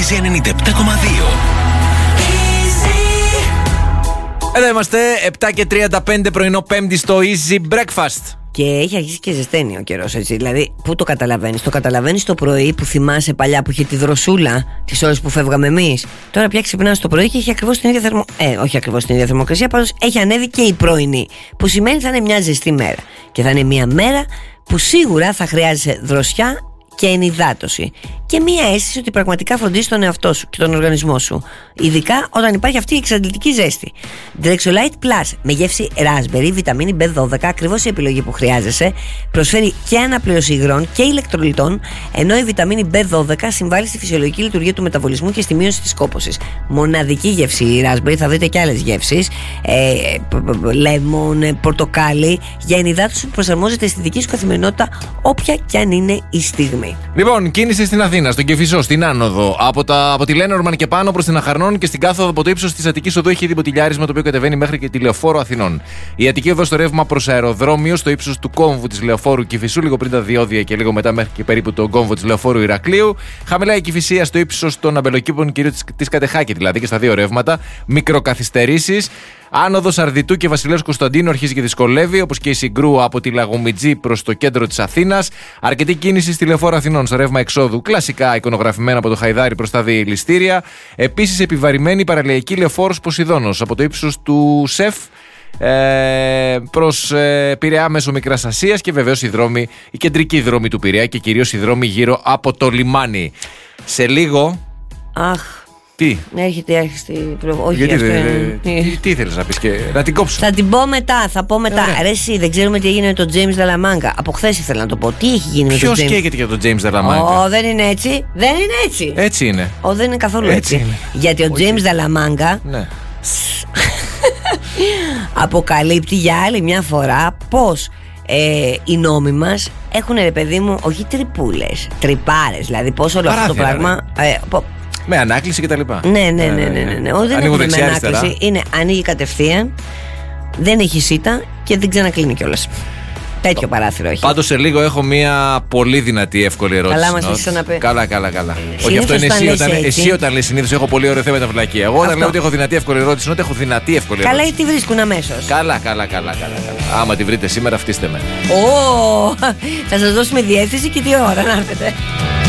Easy 97,2. Εδώ είμαστε, 7:35 πρωινό Πέμπτη στο Easy Breakfast. Και έχει αρχίσει και ζεσταίνει ο καιρός, έτσι. Δηλαδή, πού το καταλαβαίνεις? Το καταλαβαίνεις το πρωί που θυμάσαι παλιά που είχε τη δροσούλα τις ώρες που φεύγαμε εμείς. Τώρα πια ξυπνάς το πρωί και έχει ακριβώς την ίδια όχι ακριβώς την ίδια θερμοκρασία, πάντως έχει ανέβει και η πρωινή. Που σημαίνει θα είναι μια ζεστή μέρα. Και θα είναι μια μέρα που σίγουρα θα χρειάζεσαι δροσιά και ενυδάτωση. Και μία αίσθηση ότι πραγματικά φροντίζεις τον εαυτό σου και τον οργανισμό σου. Ειδικά όταν υπάρχει αυτή η εξαντλητική ζέστη. Drexolite Plus με γεύση raspberry, βιταμίνη B12, ακριβώς η επιλογή που χρειάζεσαι. Προσφέρει και αναπλήρωση υγρών και ηλεκτρολιτών, ενώ η βιταμίνη B12 συμβάλλει στη φυσιολογική λειτουργία του μεταβολισμού και στη μείωση της κόπωσης. Μοναδική γεύση η raspberry, θα βρείτε και άλλες γεύσεις. Λέμον, πορτοκάλι, για ενυδάτωση που προσαρμόζεται στη δική σου καθημερινότητα, όποια κι αν είναι η στιγμή. Λοιπόν, κίνηση στην Αθήνα, στον Κηφισό, στην άνοδο. Από τη Λένορμαν και πάνω προς την Αχαρνών και στην κάθοδο από το ύψος της Αττικής Οδού έχει διποτηλιάρισμα το οποίο κατεβαίνει μέχρι και τη Λεωφόρο Αθηνών. Η Αττική Οδό στο ρεύμα προς αεροδρόμιο, στο ύψος του κόμβου της Λεωφόρου Κηφισού, λίγο πριν τα διόδια και λίγο μετά μέχρι και περίπου τον κόμβο της Λεωφόρου Ηρακλείου. Χαμηλά η Κηφισία στο ύψος των αμπελοκήπων, κυρίως της Κατεχάκη δηλαδή, και στα δύο ρεύματα. Μικροκαθυστερήσεις. Άνοδος Αρδιτού και Βασιλέως Κωνσταντίνου αρχίζει και δυσκολεύει, όπως και η Συγκρού από τη Λαγομιτζή προς το κέντρο της Αθήνας. Αρκετή κίνηση στη Λεωφόρο Αθηνών στο ρεύμα εξόδου, κλασικά εικονογραφημένο από το Χαϊδάρι προς τα διελιστήρια. Επίσης επιβαρημένη παραλιακή Λεωφόρος Ποσειδώνος από το ύψος του ΣΕΦ προς Πειραιά μέσω Μικράς Ασίας, και βεβαίως η κεντρική δρόμη του Πειραιά και κυρίως οι δρόμοι γύρω από το λιμάνι. Σε λίγο. Τι? Έρχεται. Όχι, γιατί τι ήθελες να πεις και να την κόψω? Θα την πω μετά, Ρε εσύ, δεν ξέρουμε τι έγινε με τον James Delamanca. Από χθες ήθελα να το πω. Τι έχει γίνει με τον James? Ποιος καίγεται για τον James Delamanca? Δεν είναι έτσι. Δεν είναι έτσι. Έτσι είναι. Δεν είναι καθόλου έτσι. Είναι. Γιατί ο James Delamanca αποκαλύπτει για άλλη μια φορά πως οι νόμοι μας έχουν, ρε παιδί μου, όχι τρυπούλες, τρυπάρες. Δηλαδή πως όλο αυτό το πράγμα με ανάκληση και τα λοιπά. Ναι. Όχι, δεν είναι με ανάκληση. Είναι ανοίγει κατευθείαν, δεν έχει σίτα και δεν ξανακλίνει κιόλας. Τέτοιο παράθυρο έχει. Πάντως σε λίγο έχω μια πολύ δυνατή εύκολη ερώτηση. Καλά μας έχεις ξαναπεί. Καλά. Όχι, αυτό είναι εσύ όταν λες συνήθως έχω πολύ ωραίο θέμα με τα βλακεία. Εγώ όταν λέω ότι έχω δυνατή εύκολη ερώτηση, είναι ότι έχω δυνατή εύκολη ερώτηση. Καλά, ή τη βρίσκουν αμέσως. Καλά. Άμα τη βρείτε σήμερα, φτύστε με. Θα σας δώσουμε διεύθυνση και τι ώρα να έρθετε.